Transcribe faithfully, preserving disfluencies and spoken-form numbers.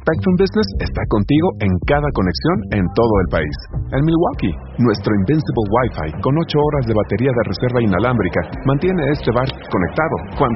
Spectrum Business está contigo en cada conexión en todo el país. En Milwaukee, nuestro Invincible Wi-Fi con ocho horas de batería de reserva inalámbrica mantiene este bar conectado cuando